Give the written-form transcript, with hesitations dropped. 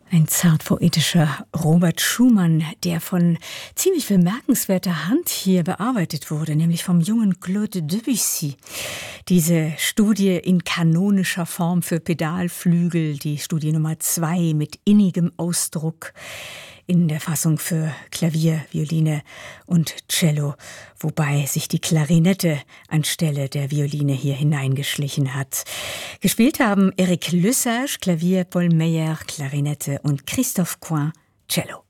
Ein zartpoetischer Robert Schumann, der von ziemlich bemerkenswerter Hand hier bearbeitet wurde, nämlich vom jungen Claude Debussy. Diese Studie in kanonischer Form für Pedalflügel, die Studie Nummer 2 mit innigem Ausdruck in der Fassung für Klavier, Violine und Cello, wobei sich die Klarinette anstelle der Violine hier hineingeschlichen hat. Gespielt haben Eric Lesage, Klavier, Paul Meyer, Klarinette und Christophe Coin, Cello.